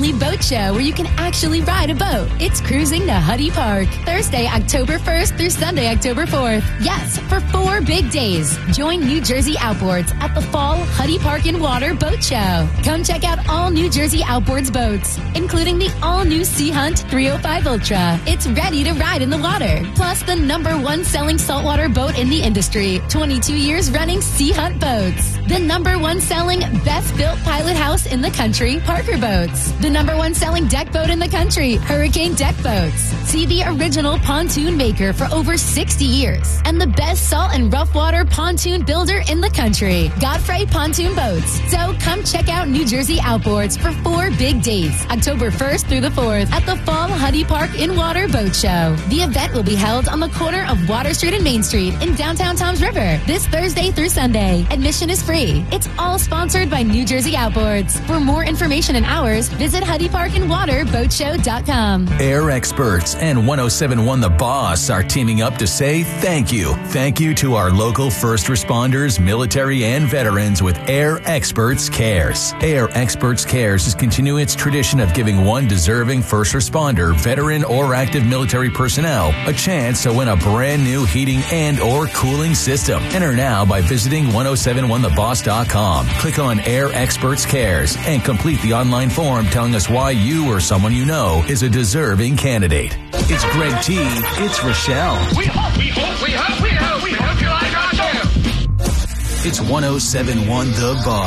family boat show where you can actually ride a boat. It's cruising to Huddy Park, Thursday, October 1st through Sunday, October 4th. Yes, for 4 big days. Join New Jersey Outboards at the Fall Huddy Park and Water Boat Show. Come check out all New Jersey Outboards boats, including the all-new Sea Hunt 305 Ultra. It's ready to ride in the water. Plus, the #1 selling saltwater boat in the industry. 22 years running Sea Hunt Boats. The #1 selling best-built pilot house in the country, Parker Boats. The #1 selling deck boat in the country, Hurricane Deck Boats. See the original pontoon maker for over 60 years. And the best salt and rough water pontoon builder in the country, Godfrey Pontoon Boats. So come check out New Jersey Outboards for 4 big days, October 1st through the 4th at the Fall Huddy Park in Water Boat Show. The event will be held on the corner of Water Street and Main Street in downtown Toms River this Thursday through Sunday. Admission is free. It's all sponsored by New Jersey Outboards. For more information and hours, visit HuddyParkandWaterBoatShow.com. Air Experts and 107.1 The Boss are teaming up to say thank you. Thank you to our local first responders, military, and veterans with Air Experts Cares. Air Experts Cares is continuing its tradition of giving one deserving first responder, veteran, or active military personnel a chance to win a brand new heating and or cooling system. Enter now by visiting 1071theboss.com. Click on Air Experts Cares and complete the online form telling us why you or someone you know is a deserving candidate. It's Greg T. It's Rochelle. We hope you like our show. It's 1071 The Boss.